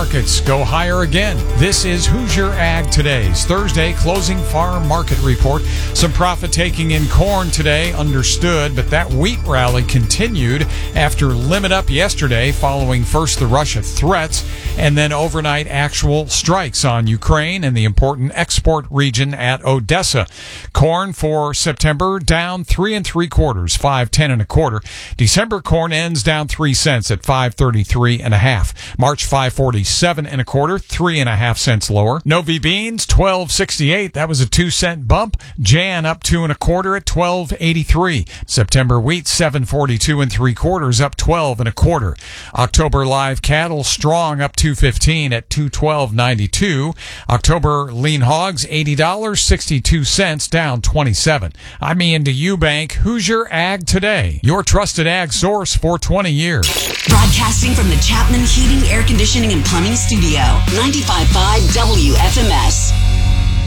markets go higher again. This is Hoosier Ag Today's Thursday closing farm market report. Some profit taking in corn today, understood, but that wheat rally continued after limit up yesterday following first the Russia threats and then overnight actual strikes on Ukraine and the important export region at Odessa. Corn for September down 3 3/4, 5.10 1/4. December corn ends down 3 cents at 5.33 1/2. March 5.47 1/4, 3.5 cents lower. Novi beans 12.68. That was a 2-cent bump. Jan up 2 1/4 at 12.83. September wheat 7.42 3/4, up 12 1/4. October live cattle strong up 2.15 at 212.92. October lean hogs $80, 62 cents, down 27. I'm Ian to Eubank, Hoosier Ag Today, your trusted ag source for 20 years. Broadcasting from the Chapman Heating, Air Conditioning, and Plumbing Studio, 95.5 WFMS.